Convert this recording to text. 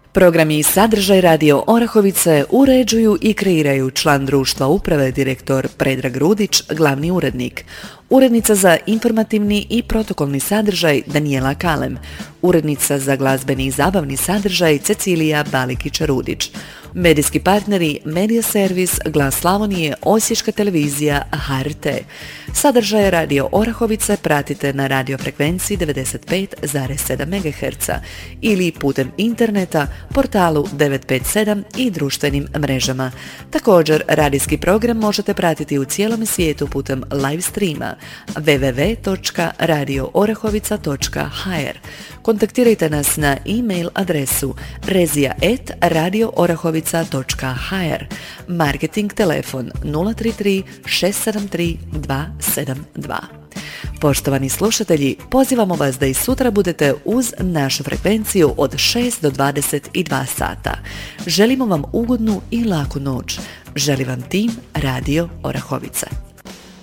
Programi i sadržaj Radio Orahovice uređuju i kreiraju član društva uprave direktor Predrag Rudić, glavni urednik. Urednica za informativni i protokolni sadržaj Danijela Kalem. Urednica za glazbeni i zabavni sadržaj Cecilija Balikić-Rudić. Medijski partneri Medija Servis, Glas Slavonije, Osječka televizija, HRT. Sadržaje Radio Orahovice pratite na radiofrekvenciji 95,7 MHz ili putem interneta, portalu 957 i društvenim mrežama. Također, radijski program možete pratiti u cijelom svijetu putem live streama www.radioorahovica.hr. Kontaktirajte nas na e-mail adresu rezija@radioorahovica.hr. Marketing telefon 033 673 272. Poštovani slušatelji, pozivamo vas da i sutra budete uz našu frekvenciju od 6 do 22 sata. Želimo vam ugodnu i laku noć. Želi vam tim Radio Orahovice.